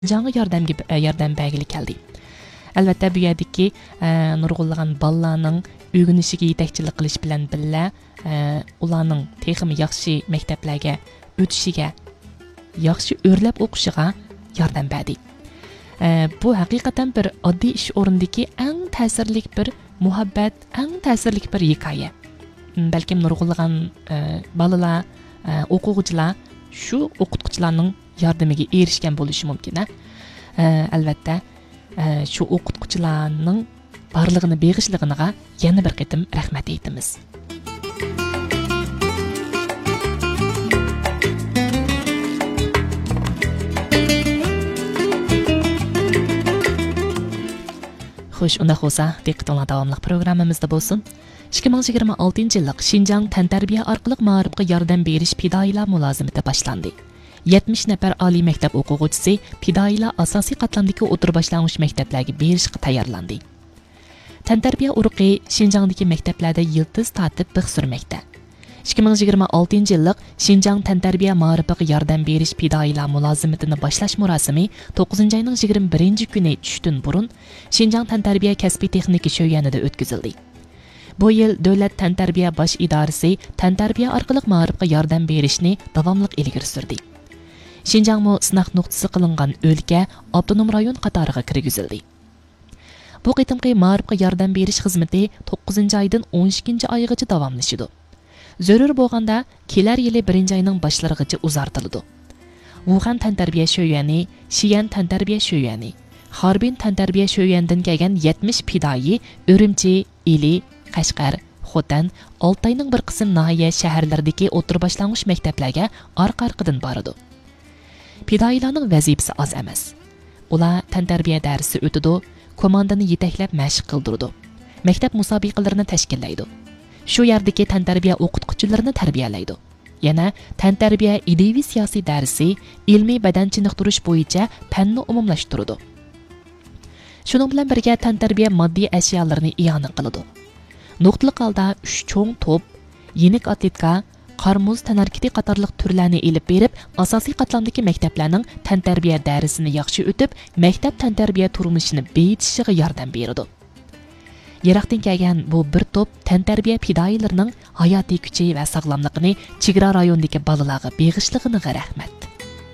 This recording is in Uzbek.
Canğı yordam bəgili keldi. Albatta bu yerdagi nurg'unlagan bolalarning o'rganishiga yetakchilik qilish bilan birga ularning texmi yaxshi maktablarga o'tishiga, yaxshi o'rlab o'qishiga yordam berdi. Bu haqiqatan bir oddiy ish o'rnidagi eng ta'sirli bir muhabbat, eng ta'sirli bir hikoya. Balkim nurg'unlagan bolalar, o'quvchilar shu o'qituvchilarning yordamiga erishgan bo'lishi mumkin. Albatta shu o'qituvchilarning barlig'ini beg'ishlig'iga yana bir qatim rahmat aytamiz. Xo'sh, unda bo'lsa, diqqatinglar davomli programmamizda bo'lsin. 2026 yillik Xinjiang tantarbiya orqali ma'rifga yordam berish fidoyilar mulozimati boshlandi. 70 nafar oliy maktab o'quvchisi fidoyilar asosiy qatlamdagi o'tir boshlang'ich maktablarga berishga tayyorlandi. Tantarbiya urug'i Xinjiangdagi maktablarda yildiz tatib bix surmoqda. 2026 yillik Xinjiang tantarbiya ma'rifiga yordam berish fidoyilar mulozimatini boshlash murosimi 9-oyning 21-kuni tushdan burun Xinjiang tantarbiya kasbiy texnika sho'yanida o'tkazildi. Bu yil davlat tantarbiya bosh idorasi tantarbiya orqali ma'rifga yordam berishni davomli ilgari surdi. Xinjiangmo sınaq nuqtasi qilingan o'lka avtonom rayon qatoriga kirgizildi. Bu qitimqi ma'rifga yordam berish xizmati 9-oydan 12-oygacha davomlashadi. Zarur bo'lganda kelar yili 1-oyning boshlarigacha uzartiladi. Wuhan tantarbiya sho'yani, Xi'an tantarbiya sho'yani, Harbin tantarbiya sho'yandan kelgan 70 fidoyi Urumchi, Ili, Qashqar, Xotan, Oltayning bir qism nahiya shaharlaridagi o'tir boshlang'ich maktablarga orqa-orqadan boradi. Fidoyilarning vazifasi oz emas. Ular tantarbiya darsi o'tadi, komandani yetaklab mashq qildiradi. Maktab musobaqalarini tashkillaydi. Shu yerdagi tantarbiya o'qituvchilarini tarbiyalaydi. Yana tantarbiya ideviy siyosiy darsi, ilmiy badan chiniqtirish bo'yicha fanni umumlashtiradi. Shuning bilan birga tantarbiya moddiy ashyolarni iyona qiladi. Nuqtali holda 3 cho'ng to'p, yenik atletika, qarmuz tanarkiti qatorliq turlarni elib berib, asosiy qatlamdagi maktablarning tantarbiya darsini yaxshi o'tib, maktab tantarbiya turmushini beyitishiga yordam beradi. Yiroqdan kelgan bu bir to'p tantarbiya fidoyilarining hayotiy kuchi va sog'lomligini chegara rayondagi bolalarga beg'ishlig'iga rahmat.